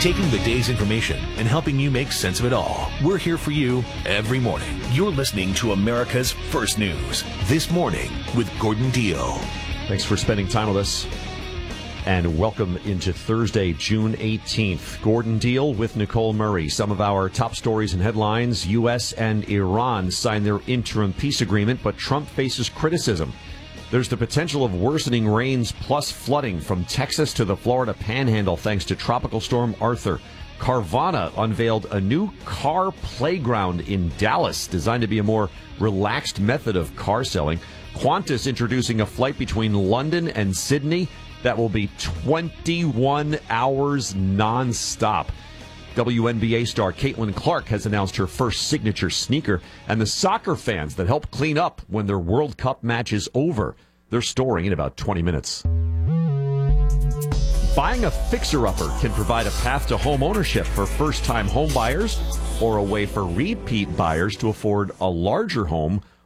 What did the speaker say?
taking the day's information and helping you make sense of it all. We're here for you every morning. You're listening to America's First News This Morning with Gordon Deal. Thanks for spending time with us. And welcome into Thursday, June 18th. Gordon Deal with Nicole Murray. Some of our top stories and headlines. U.S. and Iran sign their interim peace agreement, but Trump faces criticism. There's the potential of worsening rains plus flooding from Texas to the Florida Panhandle thanks to Tropical Storm Arthur. Carvana unveiled a new car playground in Dallas designed to be a more relaxed method of car selling. Qantas introducing a flight between London and Sydney that will be 21 hours nonstop. WNBA star Caitlin Clark has announced her first signature sneaker, and the soccer fans that help clean up when their World Cup match is over. They're storing in about 20 minutes. Buying a fixer-upper can provide a path to home ownership for first-time home buyers or a way for repeat buyers to afford a larger home